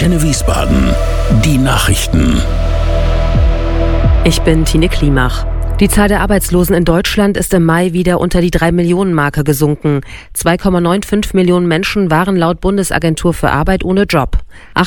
Antenne Wiesbaden. Die Nachrichten. Ich bin Tine Klimach. Die Zahl der Arbeitslosen in Deutschland ist im Mai wieder unter die 3-Millionen-Marke gesunken. 2,95 Millionen Menschen waren laut Bundesagentur für Arbeit ohne Job.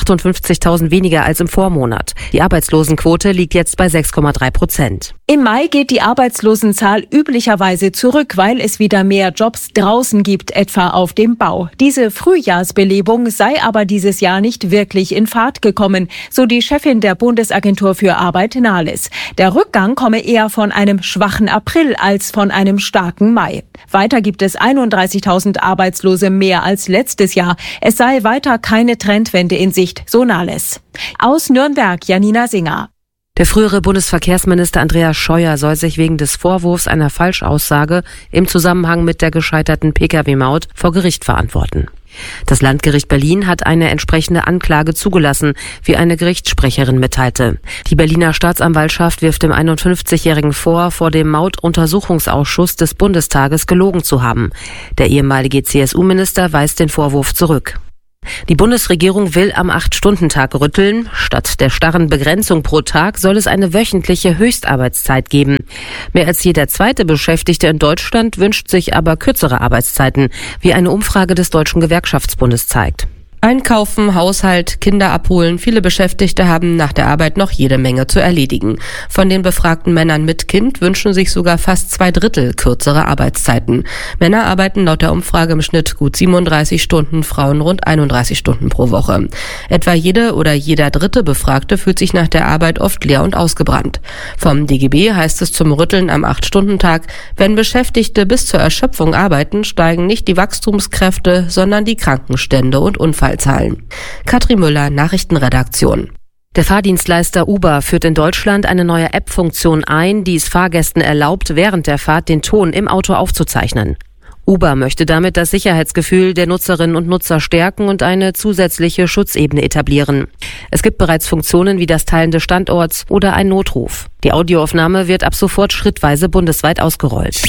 58.000 weniger als im Vormonat. Die Arbeitslosenquote liegt jetzt bei 6,3%. Im Mai geht die Arbeitslosenzahl üblicherweise zurück, weil es wieder mehr Jobs draußen gibt, etwa auf dem Bau. Diese Frühjahrsbelebung sei aber dieses Jahr nicht wirklich in Fahrt gekommen, so die Chefin der Bundesagentur für Arbeit Nahles. Der Rückgang komme eher von einem schwachen April als von einem starken Mai. Weiter gibt es 31.000 Arbeitslose mehr als letztes Jahr. Es sei weiter keine Trendwende in Sicht, so Nahles. Aus Nürnberg, Janina Singer. Der frühere Bundesverkehrsminister Andreas Scheuer soll sich wegen des Vorwurfs einer Falschaussage im Zusammenhang mit der gescheiterten Pkw-Maut vor Gericht verantworten. Das Landgericht Berlin hat eine entsprechende Anklage zugelassen, wie eine Gerichtssprecherin mitteilte. Die Berliner Staatsanwaltschaft wirft dem 51-Jährigen vor dem Mautuntersuchungsausschuss des Bundestages gelogen zu haben. Der ehemalige CSU-Minister weist den Vorwurf zurück. Die Bundesregierung will am 8-Stunden-Tag rütteln. Statt der starren Begrenzung pro Tag soll es eine wöchentliche Höchstarbeitszeit geben. Mehr als jeder zweite Beschäftigte in Deutschland wünscht sich aber kürzere Arbeitszeiten, wie eine Umfrage des Deutschen Gewerkschaftsbundes zeigt. Einkaufen, Haushalt, Kinder abholen. Viele Beschäftigte haben nach der Arbeit noch jede Menge zu erledigen. Von den befragten Männern mit Kind wünschen sich sogar fast 2/3 kürzere Arbeitszeiten. Männer arbeiten laut der Umfrage im Schnitt gut 37 Stunden, Frauen rund 31 Stunden pro Woche. Etwa jede oder jeder dritte Befragte fühlt sich nach der Arbeit oft leer und ausgebrannt. Vom DGB heißt es zum Rütteln am 8-Stunden-Tag, wenn Beschäftigte bis zur Erschöpfung arbeiten, steigen nicht die Wachstumskräfte, sondern die Krankenstände und Unfallzahlen. Katrin Müller, Nachrichtenredaktion. Der Fahrdienstleister Uber führt in Deutschland eine neue App-Funktion ein, die es Fahrgästen erlaubt, während der Fahrt den Ton im Auto aufzuzeichnen. Uber möchte damit das Sicherheitsgefühl der Nutzerinnen und Nutzer stärken und eine zusätzliche Schutzebene etablieren. Es gibt bereits Funktionen wie das Teilen des Standorts oder ein Notruf. Die Audioaufnahme wird ab sofort schrittweise bundesweit ausgerollt.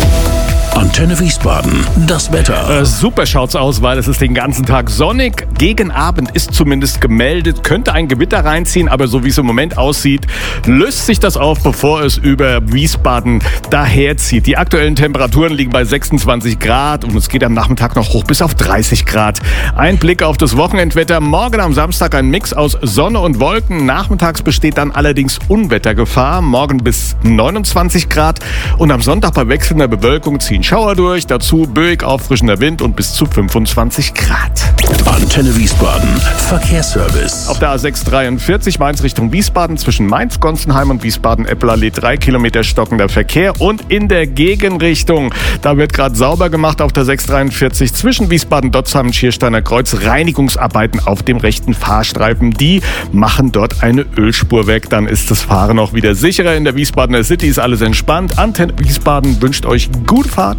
Antenne Wiesbaden, das Wetter. Super schaut's aus, weil es ist den ganzen Tag sonnig. Gegen Abend ist zumindest gemeldet, könnte ein Gewitter reinziehen, aber so wie es im Moment aussieht, löst sich das auf, bevor es über Wiesbaden daherzieht. Die aktuellen Temperaturen liegen bei 26 Grad und es geht am Nachmittag noch hoch bis auf 30 Grad. Ein Blick auf das Wochenendwetter. Morgen am Samstag ein Mix aus Sonne und Wolken. Nachmittags besteht dann allerdings Unwettergefahr. Morgen bis 29 Grad und am Sonntag bei wechselnder Bewölkung ziehen Schauer durch, dazu böig auffrischender Wind und bis zu 25 Grad. Antenne Wiesbaden, Verkehrsservice. Auf der A643 Mainz Richtung Wiesbaden zwischen Mainz, Gonsenheim und Wiesbaden-Eppelallee 3 Kilometer stockender Verkehr und in der Gegenrichtung. Da wird gerade sauber gemacht auf der 643 zwischen Wiesbaden-Dotzheim und Schiersteiner Kreuz. Reinigungsarbeiten auf dem rechten Fahrstreifen. Die machen dort eine Ölspur weg. Dann ist das Fahren auch wieder sicherer. In der Wiesbadener City ist alles entspannt. Antenne Wiesbaden wünscht euch gute Fahrt.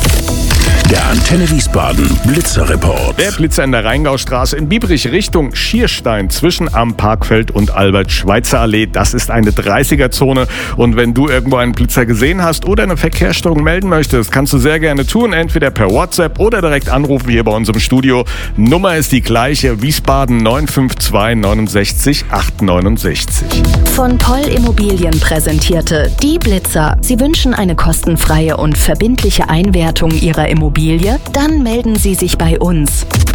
Der Antenne Wiesbaden Blitzerreport. Der Blitzer in der Rheingaustraße in Biebrich Richtung Schierstein zwischen Am Parkfeld und Albert-Schweitzer-Allee. Das ist eine 30er-Zone. Und wenn du irgendwo einen Blitzer gesehen hast oder eine Verkehrsstörung melden möchtest, kannst du sehr gerne tun. Entweder per WhatsApp oder direkt anrufen hier bei uns im Studio. Nummer ist die gleiche. Wiesbaden 952 69 869. Von Poll Immobilien präsentierte die Blitzer. Sie wünschen eine kostenfreie und verbindliche Einwertung Ihrer Immobilie? Dann melden Sie sich bei uns.